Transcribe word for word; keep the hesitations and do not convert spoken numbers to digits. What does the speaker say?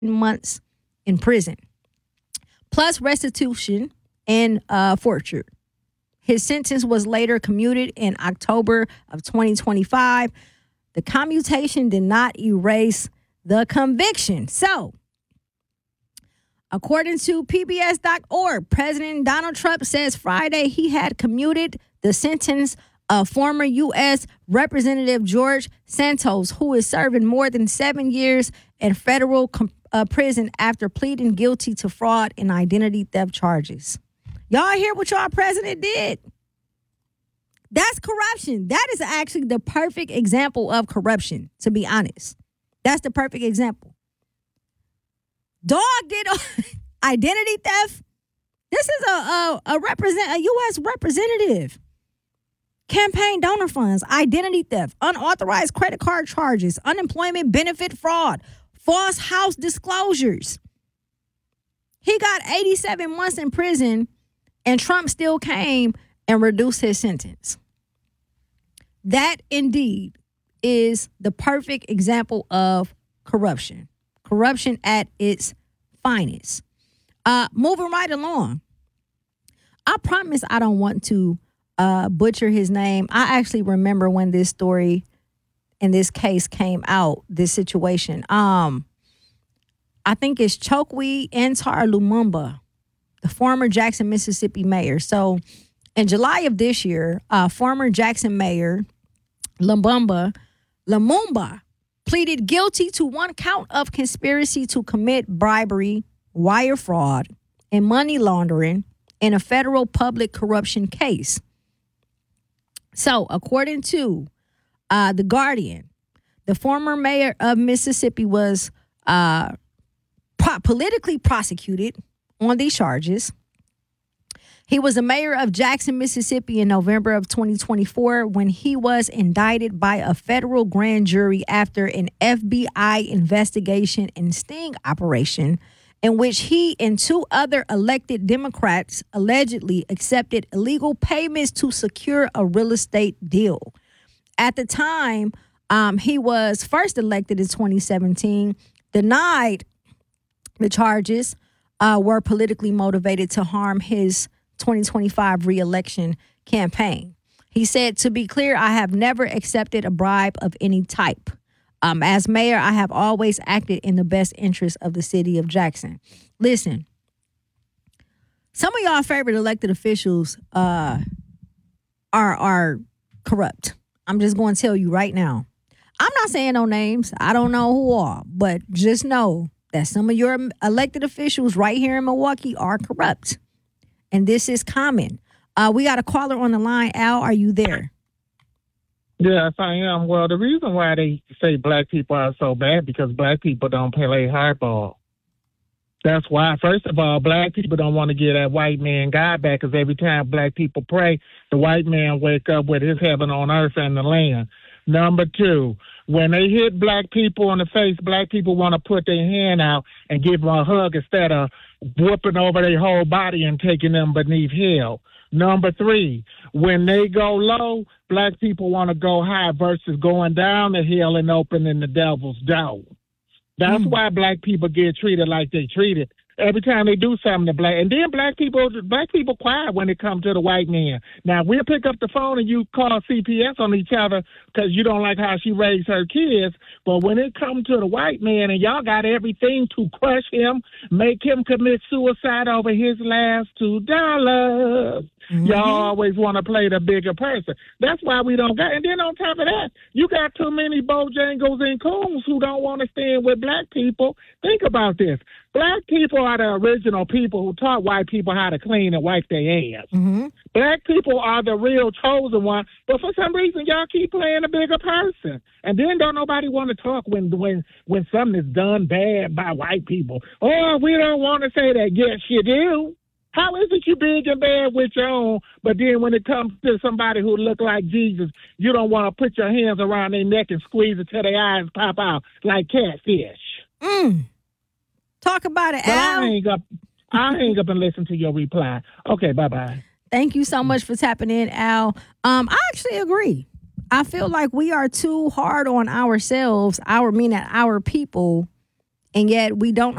months in prison, plus restitution and uh, forfeiture. His sentence was later commuted in October of twenty twenty-five. The commutation did not erase the conviction. So, according to P B S dot org, President Donald Trump says Friday he had commuted the sentence of former U S Representative George Santos, who is serving more than seven years in federal com- uh, prison after pleading guilty to fraud and identity theft charges. Y'all hear what y'all president did? That's corruption. That is actually the perfect example of corruption, to be honest. That's the perfect example. Dog did identity theft. This is a, a, a, represent, a U S representative. Campaign donor funds, identity theft, unauthorized credit card charges, unemployment benefit fraud, false house disclosures. He got eighty-seven months in prison, and Trump still came and reduced his sentence. That indeed is the perfect example of corruption. Corruption at its finest. Uh, moving right along. I promise I don't want to uh, butcher his name. I actually remember when this story and this case came out, this situation. Um, I think it's Chokwe Antar Lumumba, the former Jackson, Mississippi mayor. So in July of this year, uh, former Jackson mayor Lumumba, Lumumba pleaded guilty to one count of conspiracy to commit bribery, wire fraud, and money laundering in a federal public corruption case. So, according to uh, The Guardian, the former mayor of Mississippi was uh, pro- politically prosecuted on these charges. He was a mayor of Jackson, Mississippi in November of twenty twenty-four when he was indicted by a federal grand jury after an F B I investigation and sting operation in which he and two other elected Democrats allegedly accepted illegal payments to secure a real estate deal. At the time, um, he was first elected in twenty seventeen, denied the charges uh, were politically motivated to harm his twenty twenty-five re-election campaign. He said, "To be clear, I have never accepted a bribe of any type. Um, as mayor, I have always acted in the best interest of the city of Jackson." Listen, some of y'all favorite elected officials uh, are are corrupt. I'm just going to tell you right now. I'm not saying no names. I don't know who are, but just know that some of your elected officials right here in Milwaukee are corrupt. And this is common. Uh, we got a caller on the line. Al, are you there? Yes, I am. Well, the reason why they say black people are so bad because black people don't play hardball. That's why, first of all, black people don't want to get that white man God back because every time black people pray, the white man wake up with his heaven on earth and the land. Number two, when they hit black people in the face, black people want to put their hand out and give them a hug instead of whooping over their whole body and taking them beneath hell. Number three, when they go low, black people want to go high versus going down the hill and opening the devil's door. That's mm. why black people get treated like they treated. Every time they do something to black, and then black people, black people quiet when it comes to the white man. Now we'll pick up the phone and you call C P S on each other because you don't like how she raised her kids. But when it comes to the white man and y'all got everything to crush him, make him commit suicide over his last two dollars. Mm-hmm. Y'all always want to play the bigger person. That's why we don't got. And then on top of that, you got too many Bojangles and coons who don't want to stand with black people. Think about this. Black people are the original people who taught white people how to clean and wipe their ass. Mm-hmm. Black people are the real chosen one, but for some reason, y'all keep playing a bigger person. And then don't nobody want to talk when when when something is done bad by white people. Oh, we don't want to say that. Yes, you do. How is it you big and bad with your own, but then when it comes to somebody who look like Jesus, you don't want to put your hands around their neck and squeeze it till their eyes pop out like catfish? Mm. Talk about it, but Al. I hang up. I hang up and listen to your reply. Okay, bye-bye. Thank you so much for tapping in, Al. Um, I actually agree. I feel like we are too hard on ourselves, our meaning our people, and yet we don't